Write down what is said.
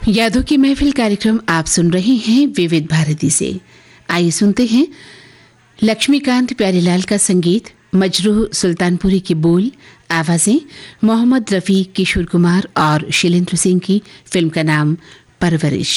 यादों की महफिल कार्यक्रम आप सुन रहे हैं विविध भारती से। आइए सुनते हैं लक्ष्मीकांत प्यारीलाल का संगीत, मजरूह सुल्तानपुरी के बोल, आवाजें मोहम्मद रफी, किशोर कुमार और शैलेंद्र सिंह की। फिल्म का नाम परवरिश।